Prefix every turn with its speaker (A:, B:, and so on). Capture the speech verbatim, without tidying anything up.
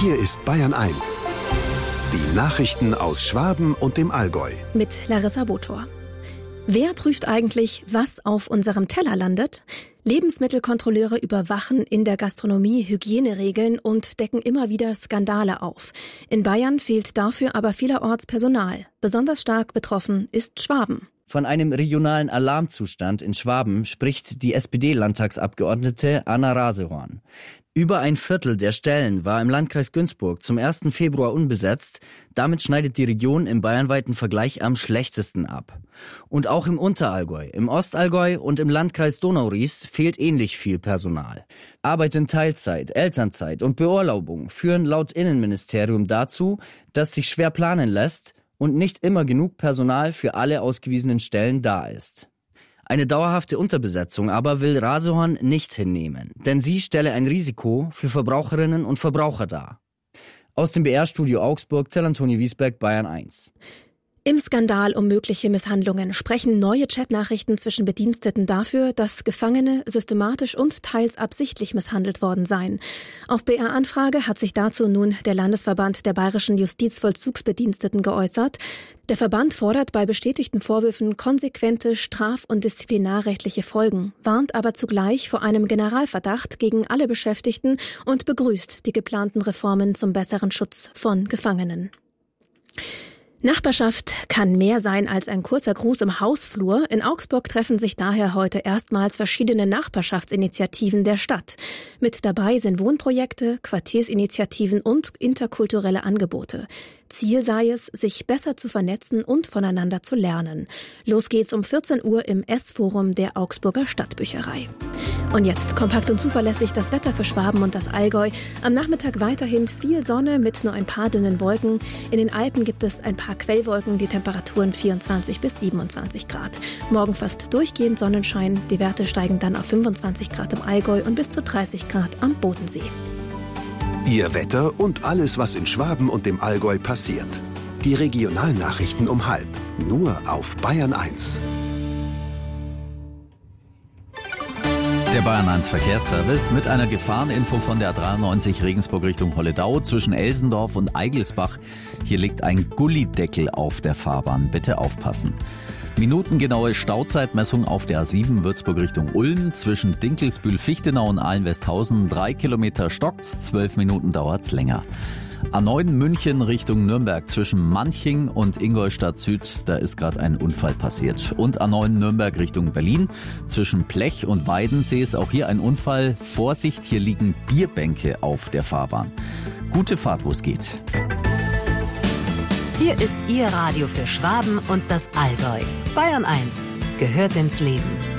A: Hier ist Bayern eins. Die Nachrichten aus Schwaben und dem Allgäu.
B: Mit Larissa Botor. Wer prüft eigentlich, was auf unserem Teller landet? Lebensmittelkontrolleure überwachen in der Gastronomie Hygieneregeln und decken immer wieder Skandale auf. In Bayern fehlt dafür aber vielerorts Personal. Besonders stark betroffen ist Schwaben.
C: Von einem regionalen Alarmzustand in Schwaben spricht die S P D-Landtagsabgeordnete Anna Rasehorn. Über ein Viertel der Stellen war im Landkreis Günzburg zum ersten Februar unbesetzt. Damit schneidet die Region im bayernweiten Vergleich am schlechtesten ab. Und auch im Unterallgäu, im Ostallgäu und im Landkreis Donau-Ries fehlt ähnlich viel Personal. Arbeit in Teilzeit, Elternzeit und Beurlaubung führen laut Innenministerium dazu, dass sich schwer planen lässt und nicht immer genug Personal für alle ausgewiesenen Stellen da ist. Eine dauerhafte Unterbesetzung aber will Rasehorn nicht hinnehmen, denn sie stelle ein Risiko für Verbraucherinnen und Verbraucher dar. Aus dem B R-Studio Augsburg, Till Antoni Wiesberg, Bayern eins.
B: Im Skandal um mögliche Misshandlungen sprechen neue Chatnachrichten zwischen Bediensteten dafür, dass Gefangene systematisch und teils absichtlich misshandelt worden seien. Auf B R-Anfrage hat sich dazu nun der Landesverband der bayerischen Justizvollzugsbediensteten geäußert. Der Verband fordert bei bestätigten Vorwürfen konsequente straf- und disziplinarrechtliche Folgen, warnt aber zugleich vor einem Generalverdacht gegen alle Beschäftigten und begrüßt die geplanten Reformen zum besseren Schutz von Gefangenen. Nachbarschaft kann mehr sein als ein kurzer Gruß im Hausflur. In Augsburg treffen sich daher heute erstmals verschiedene Nachbarschaftsinitiativen der Stadt. Mit dabei sind Wohnprojekte, Quartiersinitiativen und interkulturelle Angebote. Ziel sei es, sich besser zu vernetzen und voneinander zu lernen. Los geht's um vierzehn Uhr im S-Forum der Augsburger Stadtbücherei. Und jetzt kompakt und zuverlässig das Wetter für Schwaben und das Allgäu. Am Nachmittag weiterhin viel Sonne mit nur ein paar dünnen Wolken. In den Alpen gibt es ein paar Quellwolken, die Temperaturen vierundzwanzig bis siebenundzwanzig Grad. Morgen fast durchgehend Sonnenschein. Die Werte steigen dann auf fünfundzwanzig Grad im Allgäu und bis zu dreißig Grad am Bodensee.
A: Ihr Wetter und alles, was in Schwaben und dem Allgäu passiert. Die Regionalnachrichten um halb. Nur auf Bayern eins.
D: Der Bayern eins Verkehrsservice mit einer Gefahreninfo von der A dreiundneunzig Regensburg Richtung Holledau zwischen Elsendorf und Eigelsbach. Hier liegt ein Gullideckel auf der Fahrbahn. Bitte aufpassen. Minutengenaue Stauzeitmessung auf der A sieben Würzburg Richtung Ulm zwischen Dinkelsbühl-Fichtenau und Ahlen-Westhausen. Drei Kilometer stockt's, zwölf Minuten dauert's länger. A neun München Richtung Nürnberg zwischen Manching und Ingolstadt Süd, da ist gerade ein Unfall passiert. Und A neun Nürnberg Richtung Berlin zwischen Plech und Weidensee ist auch hier ein Unfall. Vorsicht, hier liegen Bierbänke auf der Fahrbahn. Gute Fahrt, wo es geht.
E: Hier ist Ihr Radio für Schwaben und das Allgäu. Bayern eins gehört ins Leben.